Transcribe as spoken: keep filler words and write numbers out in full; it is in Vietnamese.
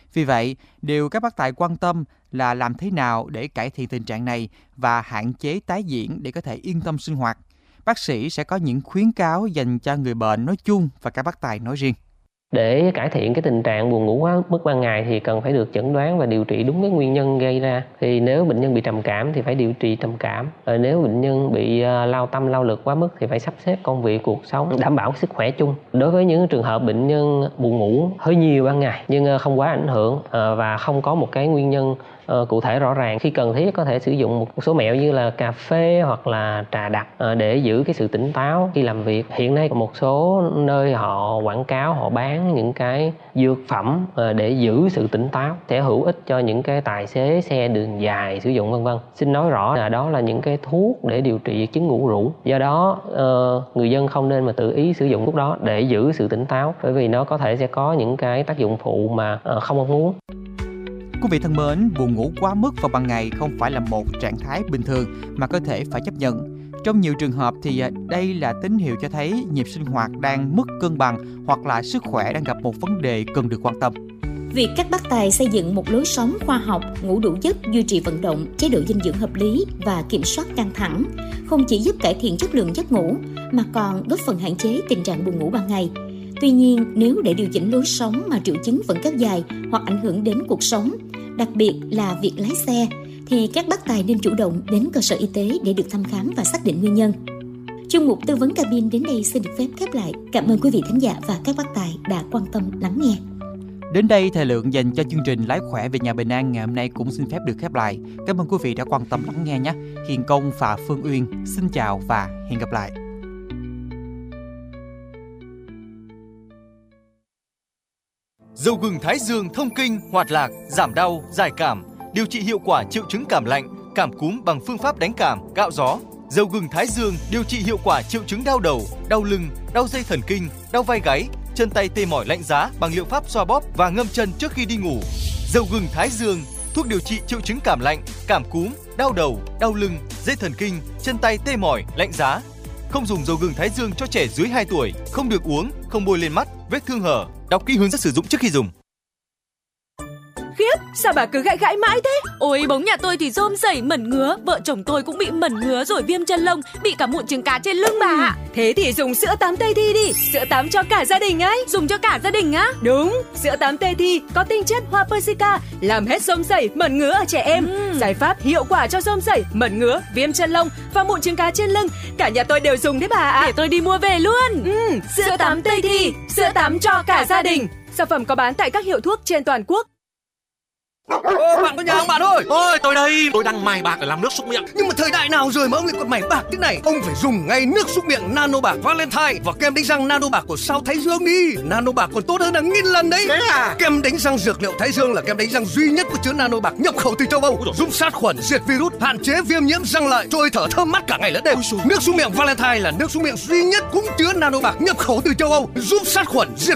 Vì vậy, điều các bác tài quan tâm là làm thế nào để cải thiện tình trạng này và hạn chế tái diễn để có thể yên tâm sinh hoạt. Bác sĩ sẽ có những khuyến cáo dành cho người bệnh nói chung và các bác tài nói riêng. Để cải thiện cái tình trạng buồn ngủ quá mức ban ngày thì cần phải được chẩn đoán và điều trị đúng cái nguyên nhân gây ra. Thì nếu bệnh nhân bị trầm cảm thì phải điều trị trầm cảm. Rồi nếu bệnh nhân bị lao tâm lao lực quá mức thì phải sắp xếp công việc cuộc sống, đảm bảo sức khỏe chung. Đối với những trường hợp bệnh nhân buồn ngủ hơi nhiều ban ngày nhưng không quá ảnh hưởng và không có một cái nguyên nhân Uh, cụ thể rõ ràng, khi cần thiết có thể sử dụng một số mẹo như là cà phê hoặc là trà đặc uh, để giữ cái sự tỉnh táo khi làm việc. Hiện nay có một số nơi họ quảng cáo, họ bán những cái dược phẩm uh, để giữ sự tỉnh táo, sẽ hữu ích cho những cái tài xế xe đường dài sử dụng vân vân. Xin nói rõ là đó là những cái thuốc để điều trị chứng ngủ rũ. Do đó uh, người dân không nên mà tự ý sử dụng thuốc đó để giữ sự tỉnh táo, bởi vì nó có thể sẽ có những cái tác dụng phụ mà uh, không mong muốn. Quý vị thân mến, buồn ngủ quá mức vào ban ngày không phải là một trạng thái bình thường mà cơ thể phải chấp nhận. Trong nhiều trường hợp thì đây là tín hiệu cho thấy nhịp sinh hoạt đang mất cân bằng hoặc là sức khỏe đang gặp một vấn đề cần được quan tâm. Việc các bác tài xây dựng một lối sống khoa học, ngủ đủ giấc, duy trì vận động, chế độ dinh dưỡng hợp lý và kiểm soát căng thẳng không chỉ giúp cải thiện chất lượng giấc ngủ mà còn góp phần hạn chế tình trạng buồn ngủ ban ngày. Tuy nhiên, nếu để điều chỉnh lối sống mà triệu chứng vẫn kéo dài hoặc ảnh hưởng đến cuộc sống, đặc biệt là việc lái xe, thì các bác tài nên chủ động đến cơ sở y tế để được thăm khám và xác định nguyên nhân. Chuyên mục tư vấn cabin đến đây xin được phép khép lại. Cảm ơn quý vị thính giả và các bác tài đã quan tâm lắng nghe. Đến đây, thời lượng dành cho chương trình Lái khỏe về nhà bình an ngày hôm nay cũng xin phép được khép lại. Cảm ơn quý vị đã quan tâm lắng nghe nhé. Hiền Công và Phương Uyên xin chào và hẹn gặp lại. Dầu gừng Thái Dương thông kinh, hoạt lạc, giảm đau, giải cảm, điều trị hiệu quả triệu chứng cảm lạnh, cảm cúm bằng phương pháp đánh cảm, cạo gió. Dầu gừng Thái Dương điều trị hiệu quả triệu chứng đau đầu, đau lưng, đau dây thần kinh, đau vai gáy, chân tay tê mỏi lạnh giá bằng liệu pháp xoa bóp và ngâm chân trước khi đi ngủ. Dầu gừng Thái Dương, thuốc điều trị triệu chứng cảm lạnh, cảm cúm, đau đầu, đau lưng, dây thần kinh, chân tay tê mỏi, lạnh giá. Không dùng dầu gừng Thái Dương cho trẻ dưới hai tuổi, không được uống, không bôi lên mắt, vết thương hở. Đọc kỹ hướng dẫn sử dụng trước khi dùng. Khiếp, sao bà cứ gãi gãi mãi thế? Ôi, bóng nhà tôi thì rôm rẩy mẩn ngứa, vợ chồng tôi cũng bị mẩn ngứa rồi viêm chân lông, bị cả mụn trứng cá trên lưng bà ạ. Ừ, thế thì dùng sữa tắm Tây Thi đi, sữa tắm cho cả gia đình ấy. Dùng cho cả gia đình á? Đúng, sữa tắm Tây Thi có tinh chất hoa persica, làm hết rôm rẩy, mẩn ngứa ở trẻ em. Ừ. Giải pháp hiệu quả cho rôm rẩy, mẩn ngứa, viêm chân lông và mụn trứng cá trên lưng. Cả nhà tôi đều dùng đấy bà ạ. Để tôi đi mua về luôn. Ừ, sữa, sữa tắm Tây Thi, sữa tắm cho cả gia đình. Sản phẩm có bán tại các hiệu thuốc trên toàn quốc. Ô, bạn có nhà không bạn ơi? Ôi, tôi đây, tôi đang mài bạc để làm nước súc miệng. Nhưng mà thời đại nào rồi mà ông lại còn mài bạc thế này? Ông phải dùng ngay nước súc miệng Nano Bạc Valentine và kem đánh răng Nano Bạc của Sao Thái Dương đi. Nano Bạc còn tốt hơn là nghìn lần đấy. Thế à? Kem đánh răng dược liệu Thái Dương là kem đánh răng duy nhất có chứa Nano Bạc nhập khẩu từ châu Âu, giúp sát khuẩn, diệt virus, hạn chế viêm nhiễm răng lợi, trôi thở thơm mát cả ngày lẫn đêm. Nước súc miệng Valentine là nước súc miệng duy nhất cũng chứa Nano Bạc nhập khẩu từ châu Âu, giúp sát khuẩn, diệt